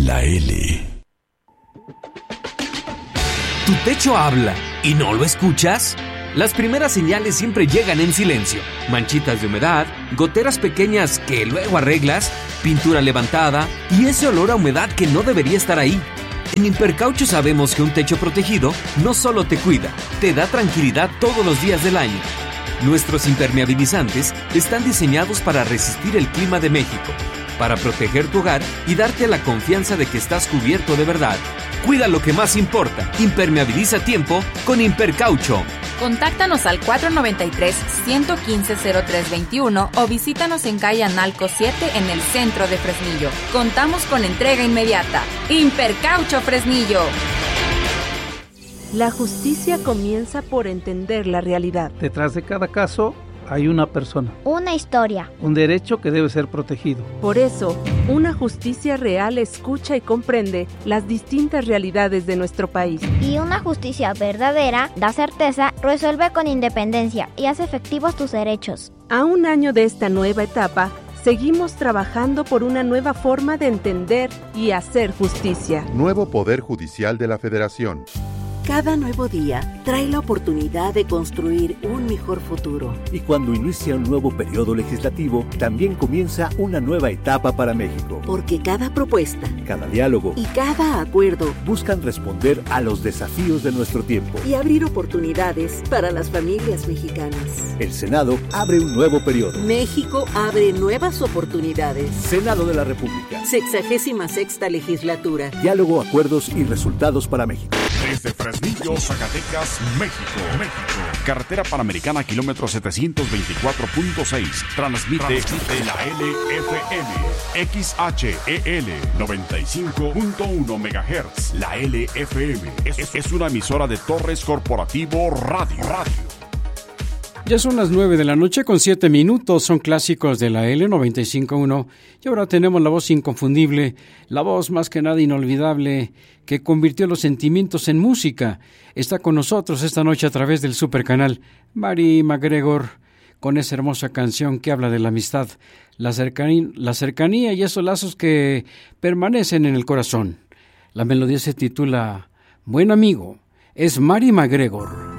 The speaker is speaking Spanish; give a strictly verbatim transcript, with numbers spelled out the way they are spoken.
La L. ¿Tu techo habla y no lo escuchas? Las primeras señales siempre llegan en silencio. Manchitas de humedad, goteras pequeñas que luego arreglas, pintura levantada y ese olor a humedad que no debería estar ahí. En Impercaucho sabemos que un techo protegido no solo te cuida, te da tranquilidad todos los días del año. Nuestros impermeabilizantes están diseñados para resistir el clima de México, para proteger tu hogar y darte la confianza de que estás cubierto de verdad. Cuida lo que más importa. Impermeabiliza a tiempo con Impercaucho. Contáctanos al cuatro nueve tres, uno uno cinco, cero tres dos uno o visítanos en calle Analco siete en el centro de Fresnillo. Contamos con entrega inmediata. Impercaucho Fresnillo. La justicia comienza por entender la realidad. Detrás de cada caso hay una persona. Una historia. Un derecho que debe ser protegido. Por eso, una justicia real escucha y comprende las distintas realidades de nuestro país. Y una justicia verdadera da certeza, resuelve con independencia y hace efectivos tus derechos. A un año de esta nueva etapa, seguimos trabajando por una nueva forma de entender y hacer justicia. Nuevo Poder Judicial de la Federación. Cada nuevo día trae la oportunidad de construir un mejor futuro. Y cuando inicia un nuevo periodo legislativo, también comienza una nueva etapa para México. Porque cada propuesta, cada diálogo y cada acuerdo buscan responder a los desafíos de nuestro tiempo y abrir oportunidades para las familias mexicanas. El Senado abre un nuevo periodo. México abre nuevas oportunidades. Senado de la República. Sexagésima sexta legislatura. Diálogo, acuerdos y resultados para México. Desde Fresnillo, Zacatecas, México. México. Carretera Panamericana, kilómetro setecientos veinticuatro punto seis. Transmite, Transmite la L F M. X H E L noventa y cinco punto uno megahertz. La L F M es, es una emisora de Torres Corporativo Radio. Radio. Ya son las nueve de la noche con siete minutos, son clásicos de la L noventa y cinco punto uno y ahora tenemos la voz inconfundible, la voz más que nada inolvidable que convirtió los sentimientos en música. Está con nosotros esta noche a través del supercanal Mari MacGregor con esa hermosa canción que habla de la amistad, la cercanía, la cercanía y esos lazos que permanecen en el corazón. La melodía se titula Buen Amigo, es Mari MacGregor.